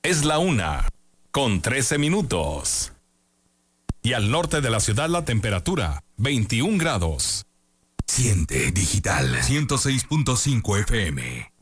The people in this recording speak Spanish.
Es la 1:13. Y al norte de la ciudad la temperatura, 21 grados. Siente Digital 106.5 FM.